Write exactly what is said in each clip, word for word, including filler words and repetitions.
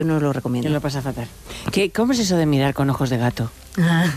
no lo recomiendo. Yo lo pasa fatal. ¿Qué, ¿Cómo es eso de mirar con ojos de gato? Ah.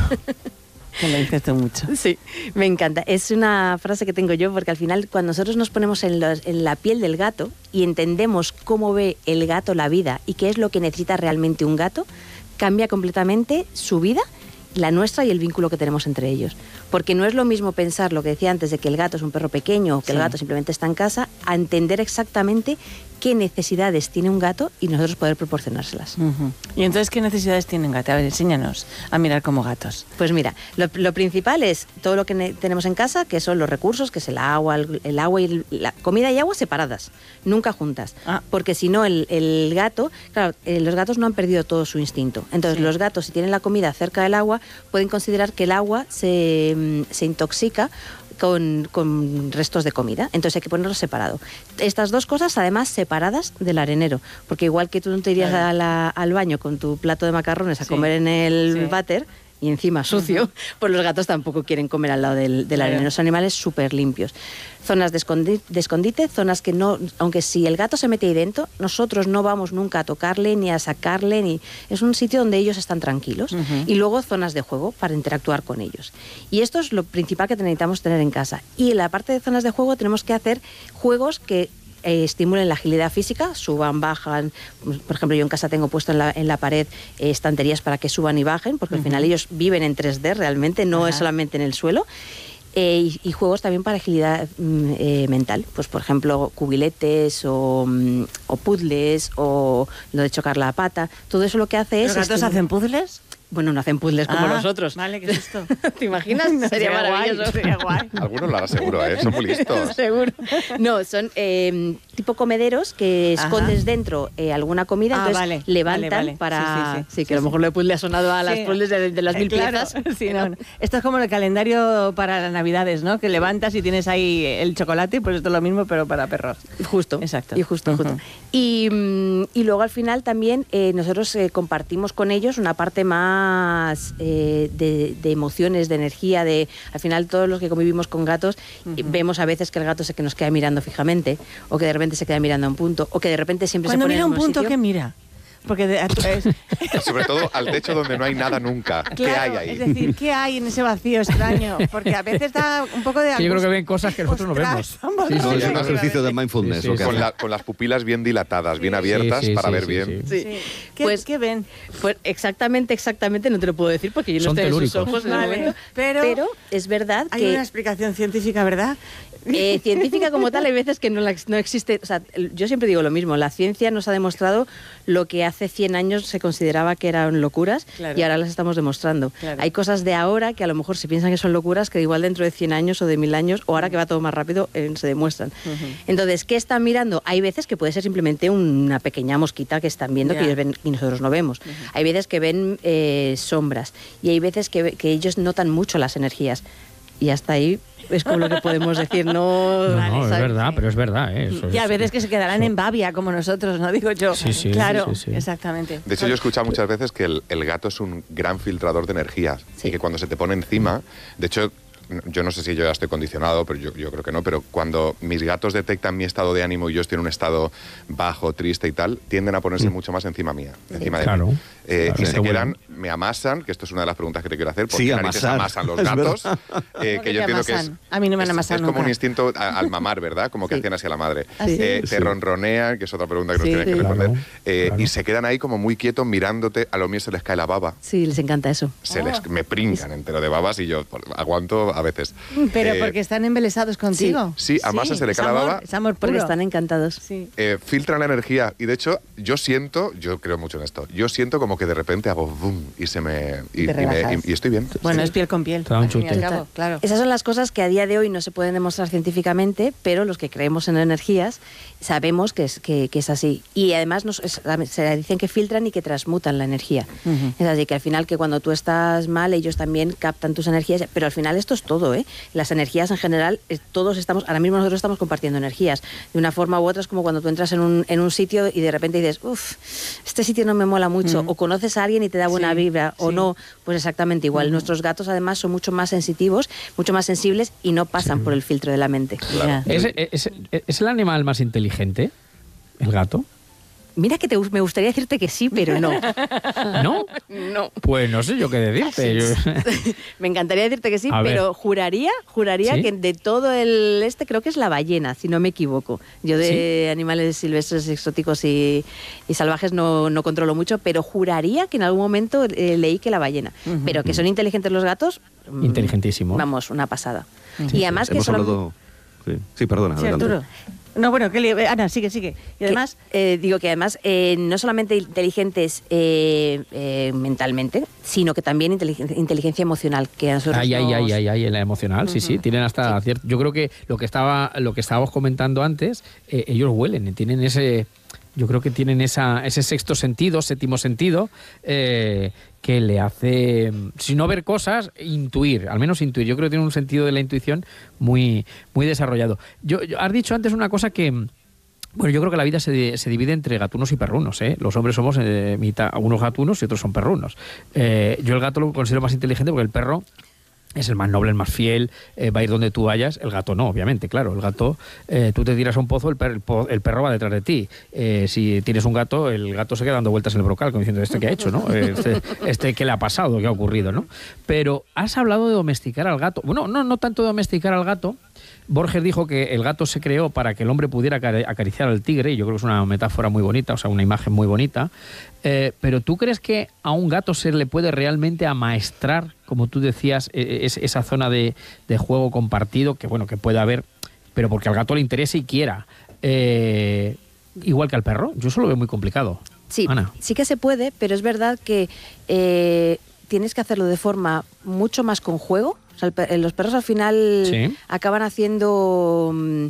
Que lo dices tú mucho. Sí, me encanta. Es una frase que tengo yo porque al final cuando nosotros nos ponemos en, los, en la piel del gato y entendemos cómo ve el gato la vida y qué es lo que necesita realmente un gato, cambia completamente su vida, la nuestra y el vínculo que tenemos entre ellos. Porque no es lo mismo pensar lo que decía antes de que el gato es un perro pequeño o que sí. el gato simplemente está en casa, a entender exactamente qué necesidades tiene un gato y nosotros poder proporcionárselas. Uh-huh. ¿Y entonces qué necesidades tiene un gato? A ver, enséñanos a mirar como gatos. Pues mira, lo, lo principal es todo lo que ne- tenemos en casa, que son los recursos, que es el agua, el, el agua y el, la comida y agua separadas, nunca juntas. Ah. Porque si no, el, el gato, claro, eh, los gatos no han perdido todo su instinto. Entonces, sí. los gatos, si tienen la comida cerca del agua, pueden considerar que el agua se, se intoxica Con, con restos de comida, entonces hay que ponerlo separado. Estas dos cosas además separadas del arenero, porque igual que tú no te irías a la, al baño con tu plato de macarrones a sí. comer en el sí. váter y encima sucio, uh-huh. pues los gatos tampoco quieren comer al lado del, del arenero. Son animales súper limpios. Zonas de escondite, de escondite, zonas que no, aunque si el gato se mete ahí dentro, nosotros no vamos nunca a tocarle ni a sacarle, ni es un sitio donde ellos están tranquilos. Uh-huh. Y luego zonas de juego para interactuar con ellos. Y esto es lo principal que necesitamos tener en casa. Y en la parte de zonas de juego tenemos que hacer juegos que Eh, estimulen la agilidad física, suban, bajan. Por ejemplo, yo en casa tengo puesto en la, en la pared eh, estanterías para que suban y bajen, porque uh-huh. al final ellos viven en tres D realmente, no uh-huh. es solamente en el suelo. Eh, y, y juegos también para agilidad eh, mental, pues por ejemplo cubiletes o, o puzzles o lo de chocar la pata. Todo eso lo que hace es... ¿Los gatos estimular. hacen puzzles? Bueno, no hacen puzzles como ah, nosotros. Vale, ¿qué es esto? ¿Te imaginas? No, sería, sería maravilloso. Guay, sería guay. Algunos lo harán seguro, ¿eh? Son muy listos. Seguro. No, son eh, tipo comederos que escondes Ajá. dentro eh, alguna comida, ah, entonces vale, levantan vale, vale. para... Sí, sí, sí. sí que sí, a lo mejor sí. lo de puzzle ha sonado a las sí. puzzles de, de las mil claro. piezas. Sí, no, no. Esto es como el calendario para las Navidades, ¿no? Que levantas y tienes ahí el chocolate, pues esto es lo mismo, pero para perros. Justo. Exacto. Y justo, uh-huh. justo. Y, y luego al final también eh, nosotros eh, compartimos con ellos una parte más eh, de de emociones, de energía, de al final todos los que convivimos con gatos uh-huh. vemos a veces que el gato se que nos queda mirando fijamente o que de repente se queda mirando a un punto o que de repente siempre Cuando se pone mira en un punto, sitio. ¿qué mira? Porque de, es... sobre todo al techo donde no hay nada nunca. Claro, ¿qué hay ahí? Es decir, ¿qué hay en ese vacío extraño? Porque a veces da un poco de... Sí, yo creo que ven cosas que nosotros Ostras, no vemos. Sí, sí, sí, es sí, un ejercicio de mindfulness. Sí, sí, lo que con, hace. la, con las pupilas bien dilatadas, bien abiertas, sí, sí, para sí, ver sí, bien. sí. Sí. ¿Qué, Pues, ¿Qué ven? Pues exactamente, exactamente no te lo puedo decir porque yo no Son estoy telúricos. en sus ojos en el Vale, momento. pero, Pero es verdad hay que... una explicación científica, ¿verdad? Eh, científica como tal, hay veces que no, la, no existe. O sea, yo siempre digo lo mismo. La ciencia nos ha demostrado lo que hace cien años se consideraba que eran locuras claro. y ahora las estamos demostrando. Claro. Hay cosas de ahora que a lo mejor se piensan que son locuras que igual dentro de cien años o de mil años o ahora que va todo más rápido eh, se demuestran. Uh-huh. Entonces, ¿qué están mirando? Hay veces que puede ser simplemente una pequeña mosquita que están viendo yeah. que ellos ven y nosotros no vemos. Uh-huh. Hay veces que ven eh, sombras y hay veces que, que ellos notan mucho las energías. Y hasta ahí es como lo que podemos decir, no... No, vale, no es ¿sabes? verdad, pero es verdad. ¿eh? Eso y a es, veces que se quedarán eso. en babia, como nosotros, ¿no? Digo yo. Sí, sí, claro, sí, sí. exactamente. De hecho, yo he escuchado muchas veces que el, el gato es un gran filtrador de energías sí. y que cuando se te pone encima... De hecho, yo no sé si yo ya estoy condicionado, pero yo, yo creo que no, pero cuando mis gatos detectan mi estado de ánimo y yo estoy en un estado bajo, triste y tal, tienden a ponerse mm. mucho más encima mía, encima de claro. mí. Eh, claro, y se quedan, bueno. me amasan, que esto es una de las preguntas que te quiero hacer, ¿por sí, qué narices amasan los gatos? Eh, que yo entiendo que es, a mí no me han amasado es, es como un instinto a, al mamar, ¿verdad? Como que sí. hacían así a la madre. ¿Ah, sí? eh, sí. Te ronronean, que es otra pregunta que sí, nos tienes sí. que responder, Claro, eh, claro. y se quedan ahí como muy quietos mirándote, a lo mío se les cae la baba. Sí, les encanta eso. Se oh. les, me pringan entero de babas y yo por, aguanto a veces. Pero eh, porque están embelesados contigo. Sí, sí a Masa se le cae la baba. Es amor puro. Porque están encantados. Sí. Eh, filtran la energía y de hecho yo siento, yo creo mucho en esto, yo siento como que de repente hago boom y se me y, y, me, y, y estoy bien. Bueno, sí. es piel con piel. Te da un chute. Cabo, claro. Esas son las cosas que a día de hoy no se pueden demostrar científicamente, pero los que creemos en energías sabemos que es, que, que es así. Y además nos, es, se dicen que filtran y que transmutan la energía. Uh-huh. Es así que al final que cuando tú estás mal ellos también captan tus energías, pero al final esto es todo, ¿eh? Las energías en general, todos estamos, ahora mismo nosotros estamos compartiendo energías. De una forma u otra es como cuando tú entras en un, en un sitio y de repente dices, uff, este sitio no me mola mucho, uh-huh. o conoces a alguien y te da buena sí, vibra, sí. o no, pues exactamente igual. Uh-huh. Nuestros gatos además son mucho más sensitivos, mucho más sensibles y no pasan sí. por el filtro de la mente. Claro. ¿Es, es, ¿Es el animal más inteligente, el gato? Mira que te, me gustaría decirte que sí, pero no. ¿No? No. Pues no sé yo qué decirte. Me encantaría decirte que sí, A pero ver. juraría, juraría ¿Sí? que de todo el este creo que es la ballena, si no me equivoco. Yo de ¿Sí? animales silvestres, exóticos y, y salvajes no, no controlo mucho, pero juraría que en algún momento eh, leí que la ballena. Uh-huh. Pero que son inteligentes los gatos. Inteligentísimo. Vamos, una pasada. Sí, y además sí, que hemos solo... hablado... Sí, sí, perdona, Sí, adelante. Arturo. No, bueno, que le... Ana, sigue, sigue. Y además... Que, eh, digo que además eh, no solamente inteligentes eh, eh, mentalmente, sino que también inteligencia, inteligencia emocional. Que a nosotros ay, ay, nos... ay, ay, ay, en la emocional, uh-huh. sí, sí, tienen hasta sí. cierto... Yo creo que lo que estaba, lo que estábamos comentando antes, eh, ellos huelen, tienen ese... Yo creo que tienen esa, ese sexto sentido, séptimo sentido, eh, que le hace, si no ver cosas, intuir, al menos intuir. Yo creo que tiene un sentido de la intuición muy, muy desarrollado. Yo, yo, has dicho antes una cosa que... Bueno, yo creo que la vida se, se divide entre gatunos y perrunos, ¿eh? Los hombres somos eh, mitad, algunos gatunos y otros son perrunos. Eh, yo el gato lo considero más inteligente porque el perro... es el más noble, el más fiel, eh, va a ir donde tú vayas. El gato no, obviamente, claro. El gato, eh, tú te tiras a un pozo, el, per, el, po, el perro va detrás de ti. Eh, si tienes un gato, el gato se queda dando vueltas en el brocal, como diciendo, ¿este qué ha hecho, no? Este, este ¿qué le ha pasado? ¿Qué ha ocurrido, no? Pero has hablado de domesticar al gato. Bueno, no, no tanto de domesticar al gato. Borges dijo que el gato se creó para que el hombre pudiera acariciar al tigre, y yo creo que es una metáfora muy bonita, o sea, una imagen muy bonita. Eh, pero ¿tú crees que a un gato se le puede realmente amaestrar, como tú decías, es, esa zona de, de juego compartido, que bueno, que puede haber, pero porque al gato le interese y quiera, eh, igual que al perro? Yo eso lo veo muy complicado. Sí, Ana. Sí que se puede, pero es verdad que eh, tienes que hacerlo de forma mucho más con juego. O sea, el, los perros al final sí. acaban haciendo... Um,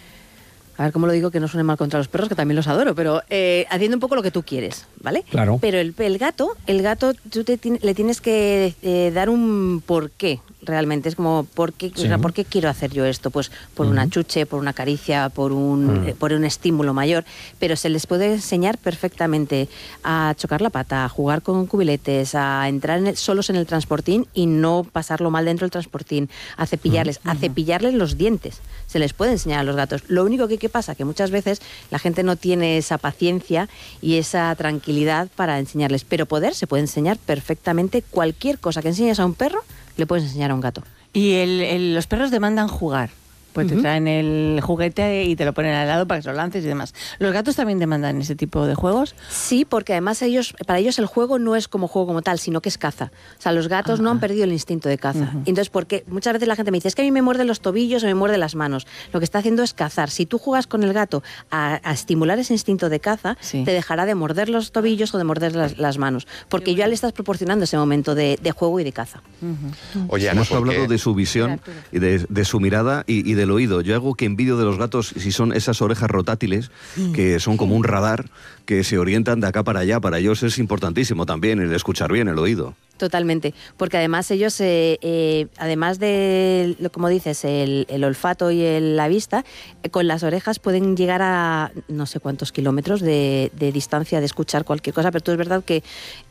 a ver cómo lo digo, que no suene mal contra los perros, que también los adoro, pero eh, haciendo un poco lo que tú quieres, ¿vale? Claro. Pero el, el gato, el gato tú te, le tienes que eh, dar un porqué, realmente. Es como, ¿por qué, sí. o sea, ¿por qué quiero hacer yo esto? Pues por uh-huh. una chuche, por una caricia, por un, uh-huh. eh, por un estímulo mayor. Pero se les puede enseñar perfectamente a chocar la pata, a jugar con cubiletes, a entrar en el, solos en el transportín y no pasarlo mal dentro del transportín, a cepillarles, uh-huh. a cepillarles los dientes. Se les puede enseñar a los gatos. Lo único que, que pasa que muchas veces la gente no tiene esa paciencia y esa tranquilidad para enseñarles, pero poder se puede enseñar perfectamente. Cualquier cosa que enseñes a un perro le puedes enseñar a un gato. Y el, el, los perros demandan jugar. Pues uh-huh. te traen el juguete y te lo ponen al lado para que se lo lances y demás. ¿Los gatos también demandan ese tipo de juegos? Sí, porque además ellos, para ellos el juego no es como juego como tal, sino que es caza. O sea, los gatos uh-huh. no han perdido el instinto de caza. Uh-huh. Entonces, porque muchas veces la gente me dice, es que a mí me muerden los tobillos o me muerden las manos. Lo que está haciendo es cazar. Si tú juegas con el gato a, a estimular ese instinto de caza, sí. te dejará de morder los tobillos o de morder las, las manos. Porque ya le estás proporcionando ese momento de, de juego y de caza. Uh-huh. Oye, Ana, hemos hablado de su visión y de, de su mirada y, y del oído. Yo hago que envidio de los gatos si son esas orejas rotátiles que son como un radar que se orientan de acá para allá. Para ellos es importantísimo también el escuchar bien el oído. Totalmente, porque además ellos, eh, eh, además de, como dices, el, el olfato y el, la vista, eh, con las orejas pueden llegar a no sé cuántos kilómetros de, de distancia de escuchar cualquier cosa, pero tú es verdad que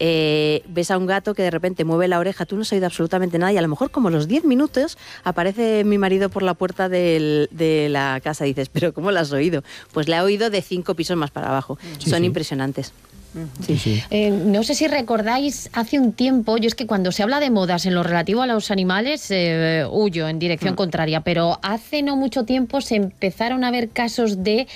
eh, ves a un gato que de repente mueve la oreja, tú no has oído absolutamente nada y a lo mejor como a los diez minutos aparece mi marido por la puerta del, de la casa y dices, ¿pero cómo lo has oído? Pues le ha oído de cinco pisos más para abajo. Sí, Son sí. impresionantes. Sí, sí. Eh, no sé si recordáis, hace un tiempo, yo es que cuando se habla de modas en lo relativo a los animales, eh, huyo en dirección mm. contraria, pero hace no mucho tiempo se empezaron a ver casos de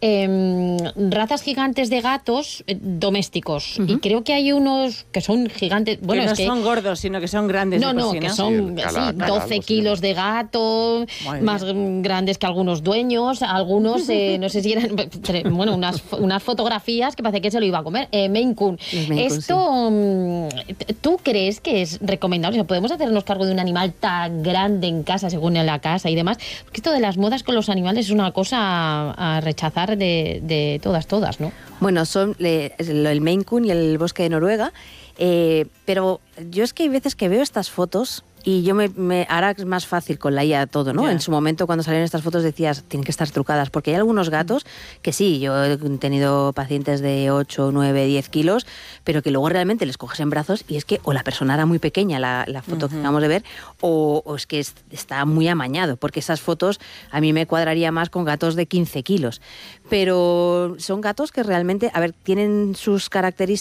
eh, razas gigantes de gatos eh, domésticos. Uh-huh. Y creo que hay unos que son gigantes. Bueno, que no es que, son gordos, sino que son grandes. No, no, sí, que ¿no? son sí, cala, sí, cala, doce kilos de gato, más grandes que algunos dueños, algunos, eh, no sé si eran, bueno, unas, unas fotografías que parece que se lo iba a comer. Eh, Maine Coon. Maine Coon, Esto, sí. ¿Tú crees que es recomendable? O sea, ¿podemos hacernos cargo de un animal tan grande en casa, según en la casa y demás? Porque esto de las modas con los animales es una cosa a, a rechazar de, de todas, todas, ¿no? Bueno, son le, el Maine Coon y el bosque de Noruega, eh, pero yo es que hay veces que veo estas fotos y yo me, me ahora es más fácil con la I A todo, ¿no? Yeah. En su momento cuando salieron estas fotos decías, tienen que estar trucadas, porque hay algunos gatos que sí, yo he tenido pacientes de ocho, nueve, diez kilos, pero que luego realmente les coges en brazos y es que o la persona era muy pequeña, la, la foto uh-huh. que acabamos de ver, o, o es que es, está muy amañado, porque esas fotos a mí me cuadraría más con gatos de quince kilos. Pero son gatos que realmente realmente, a ver, tienen sus características